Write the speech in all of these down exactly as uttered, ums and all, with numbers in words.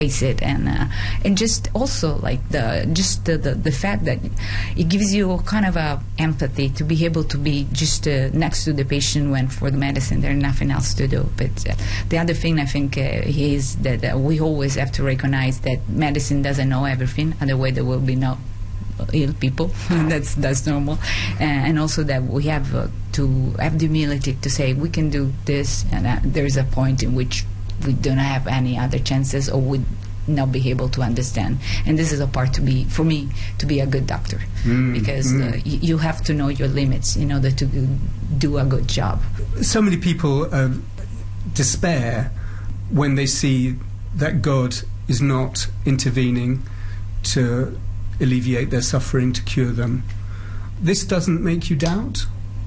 it, and uh, and just also like the just the, the the fact that it gives you kind of a empathy to be able to be just uh, next to the patient when for the medicine there's nothing else to do. But uh, the other thing I think uh, is that uh, we always have to recognize that medicine doesn't know everything, otherwise there will be no ill people. that's that's normal, uh, and also that we have uh, to have the humility to say we can do this, and uh, there's a point in which we don't have any other chances or would not be able to understand. And this is a part to be, for me, to be a good doctor. Mm, because mm. Uh, y you have to know your limits in order to do a good job. So many people uh, despair when they see that God is not intervening to alleviate their suffering, to cure them. This doesn't make you doubt?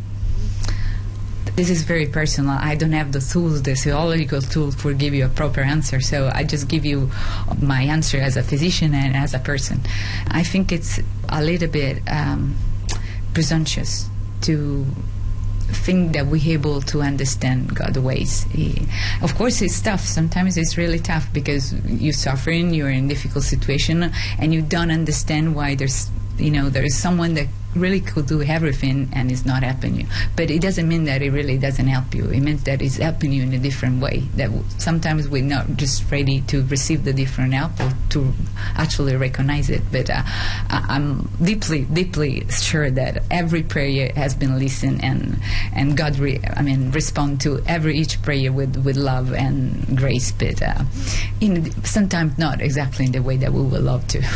This is very personal. I don't have the tools, the theological tools, for give you a proper answer. So I just give you my answer as a physician and as a person. I think it's a little bit um, presumptuous to think that we're able to understand God's ways. He, of course, it's tough. Sometimes it's really tough because you're suffering, you're in a difficult situation, and you don't understand why there's, you know, there is someone that really could do everything and it's not helping you. But it doesn't mean that it really doesn't help you. It means that it's helping you in a different way. That sometimes we're not just ready to receive the different help or to actually recognize it. But uh, I'm deeply, deeply sure that every prayer has been listened, and and God, re I mean, respond to every each prayer with with love and grace. But uh, in sometimes not exactly in the way that we would love to.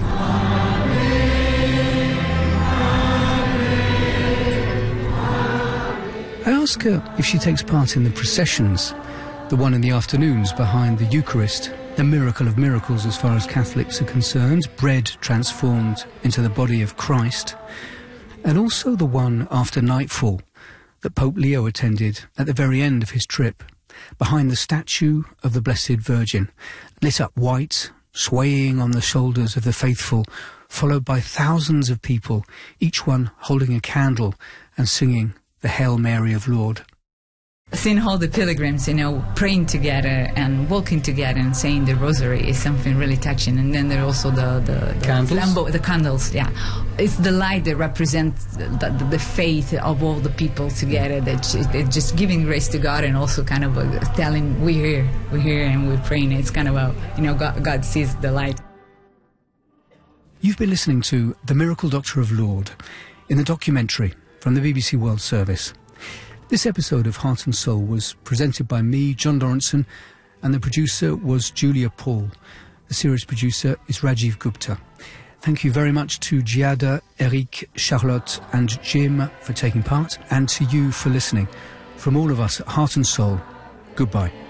I ask her if she takes part in the processions, the one in the afternoons behind the Eucharist, the miracle of miracles as far as Catholics are concerned, bread transformed into the body of Christ, and also the one after nightfall that Pope Leo attended at the very end of his trip, behind the statue of the Blessed Virgin, lit up white, swaying on the shoulders of the faithful, followed by thousands of people, each one holding a candle and singing the Hail Mary of Lord. Seeing all the pilgrims, you know, praying together and walking together and saying the rosary is something really touching. And then there are also the, the, the candles, flambeau, the candles, yeah. It's the light that represents the, the, the faith of all the people together, that it's just giving grace to God and also kind of uh, telling we're here, we're here and we're praying. It's kind of a, you know, God, God sees the light. You've been listening to The Miracle Doctor of Lourdes in the documentary from the B B C World Service. This episode of Heart and Soul was presented by me, John Lawrenson, and the producer was Julia Paul. The series producer is Rajiv Gupta. Thank you very much to Giada, Eric, Charlotte and Jim for taking part, and to you for listening. From all of us at Heart and Soul, goodbye.